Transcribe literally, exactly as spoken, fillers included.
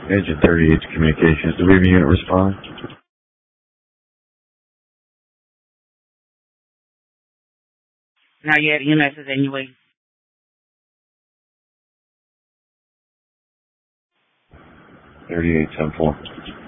Agent thirty-eight Communications. Do we have a unit respond? Not yet. Unit is anyway. thirty-eight ten four.